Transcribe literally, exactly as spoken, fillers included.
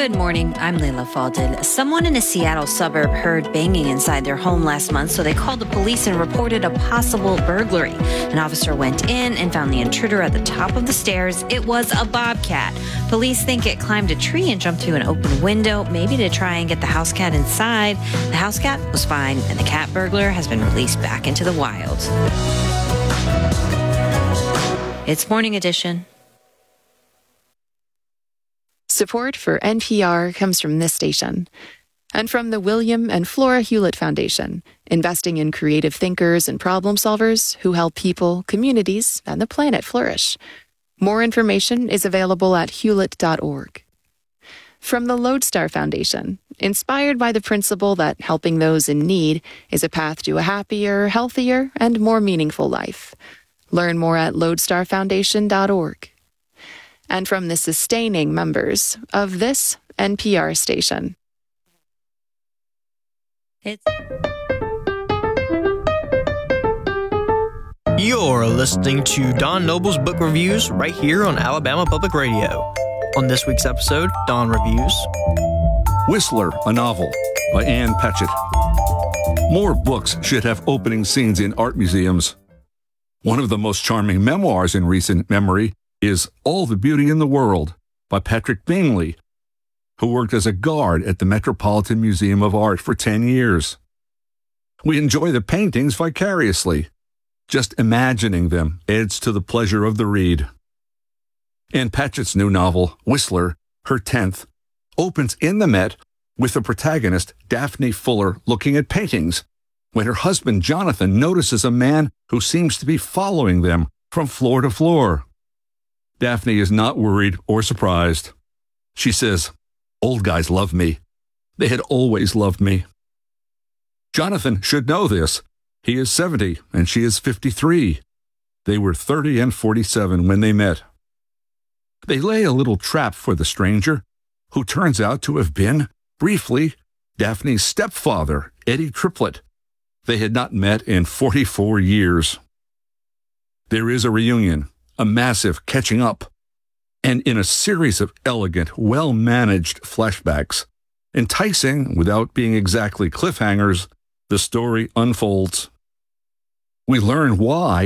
Good morning. I'm Layla Faldin. Someone in a Seattle suburb heard banging inside their home last month, so they called the police and reported a possible burglary. An officer went in and found the intruder at the top of the stairs. It was a bobcat. Police think it climbed a tree and jumped through an open window, maybe to try and get the house cat inside. The house cat was fine, and the cat burglar has been released back into the wild. It's Morning Edition. Support for N P R comes from this station and from the William and Flora Hewlett Foundation, investing in creative thinkers and problem solvers who help people, communities, and the planet flourish. More information is available at hewlett dot org. From the Lodestar Foundation, inspired by the principle that helping those in need is a path to a happier, healthier, and more meaningful life. Learn more at lodestar foundation dot org. And from the sustaining members of this N P R station. It's You're listening to Don Noble's Book Reviews right here on Alabama Public Radio. On this week's episode, Don reviews Whistler, a novel by Ann Patchett. More books should have opening scenes in art museums. One of the most charming memoirs in recent memory is All the Beauty in the World by Patrick Bingley, who worked as a guard at the Metropolitan Museum of Art for ten years. We enjoy the paintings vicariously. Just imagining them adds to the pleasure of the read. Ann Patchett's new novel, Whistler, her tenth, opens in the Met with the protagonist, Daphne Fuller, looking at paintings when her husband, Jonathan, notices a man who seems to be following them from floor to floor. Daphne is not worried or surprised. She says, "Old guys love me. They had always loved me." Jonathan should know this. He is seventy and she is fifty-three. They were thirty and forty-seven when they met. They lay a little trap for the stranger, who turns out to have been, briefly, Daphne's stepfather, Eddie Triplett. They had not met in forty-four years. There is a reunion, a massive catching up, and in a series of elegant, well-managed flashbacks, enticing without being exactly cliffhangers, the story unfolds. We learn why